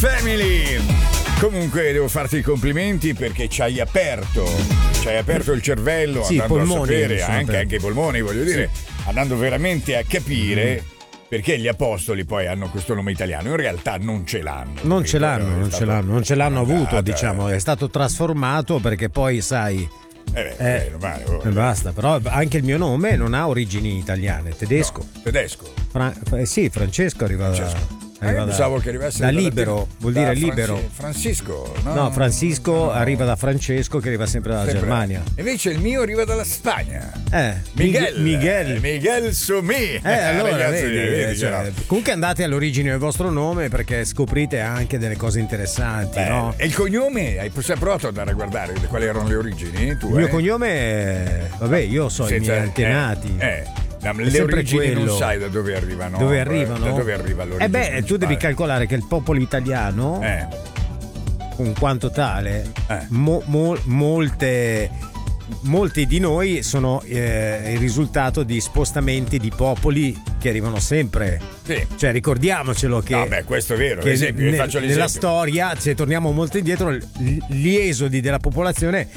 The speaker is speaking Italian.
Family. Comunque devo farti i complimenti perché ci hai aperto il cervello, sì, andando polmoni, a sapere anche i polmoni, voglio dire, sì. andando veramente a capire perché gli apostoli poi hanno questo nome italiano. In realtà non ce l'hanno. Non ce l'hanno avuto, diciamo, è stato trasformato perché poi sai. Basta, però anche il mio nome non ha origini italiane, tedesco. No, tedesco. Sì, Francesco arriva pensavo che arrivasse da libero, vuol dire libero. Francisco, no, Francisco arriva da Francesco che arriva sempre dalla Germania. Invece il mio arriva dalla Spagna. Miguel Sumi. Allora vedi, comunque andate all'origine del vostro nome perché scoprite anche delle cose interessanti. No? E il cognome? Hai provato ad andare a guardare quali erano le origini? Il mio cognome vabbè, io so i miei antenati. Le origini non sai da dove arrivano. Dove arrivano? Da dove arriva l'origine? Tu devi calcolare che il popolo italiano, in quanto tale, molti di noi sono il risultato di spostamenti di popoli che arrivano sempre. Sì. Cioè ricordiamocelo che questo è vero. Che esempio, faccio nella storia, se torniamo molto indietro, gli esodi della popolazione